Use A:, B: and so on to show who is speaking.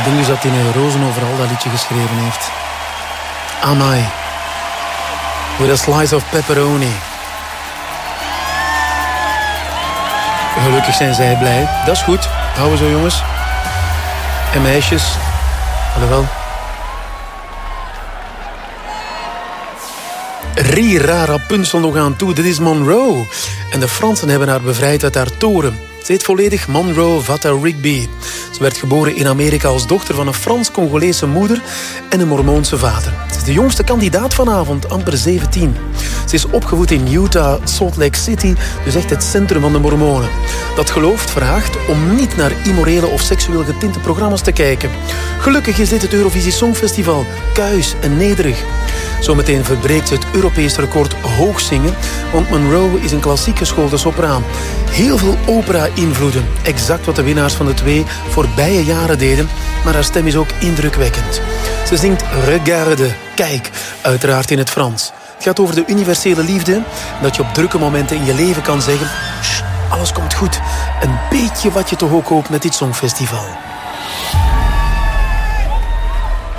A: denk dus dat hij een rozen overal dat liedje geschreven heeft. Amai. With a slice of pepperoni. Gelukkig zijn zij blij. Dat is goed. Houden zo, jongens. En meisjes. Alhoewel. Rira Rapunzel nog aan toe. Dit is Monroe. En de Fransen hebben haar bevrijd uit haar toren. Ze heet volledig Monroe Vata Rigby. Ze werd geboren in Amerika als dochter van een Frans-Congolese moeder en een Mormoonse vader. Ze is de jongste kandidaat vanavond, amper 17. Ze is opgevoed in Utah, Salt Lake City, dus echt het centrum van de Mormonen. Dat geloof vraagt om niet naar immorele of seksueel getinte programma's te kijken. Gelukkig is dit het Eurovisie Songfestival, kuis en nederig. Zometeen verbreekt ze het Europees record hoog zingen, want Monroe is een klassiek geschoolde sopraan. Heel veel opera-invloeden, exact wat de winnaars van de 2 voorbije jaren deden, maar haar stem is ook indrukwekkend. Ze zingt Regarde, kijk, uiteraard in het Frans. Het gaat over de universele liefde, dat je op drukke momenten in je leven kan zeggen, alles komt goed. Een beetje wat je toch ook hoopt met dit Songfestival.